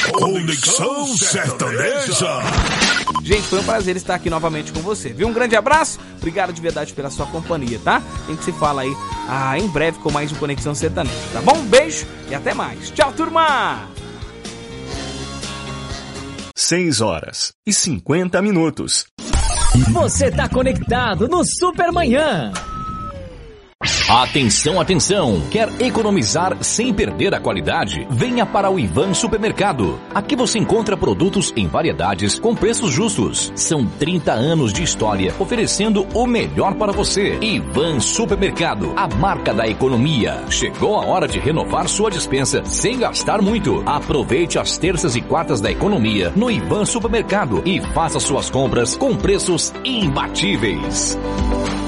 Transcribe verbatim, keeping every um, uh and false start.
Conexão Sertaneja. Gente, foi um prazer estar aqui novamente com você, viu? Um grande abraço, obrigado de verdade pela sua companhia, tá? A gente se fala aí ah, em breve com mais um Conexão Sertaneja, tá bom? Um beijo e até mais. Tchau, turma! seis horas e cinquenta minutos. Você tá conectado no Supermanhã. Atenção, atenção! Quer economizar sem perder a qualidade? Venha para o Ivan Supermercado. Aqui você encontra produtos em variedades com preços justos. São trinta anos de história oferecendo o melhor para você. Ivan Supermercado, a marca da economia. Chegou a hora de renovar sua despensa sem gastar muito. Aproveite as terças e quartas da economia no Ivan Supermercado e faça suas compras com preços imbatíveis.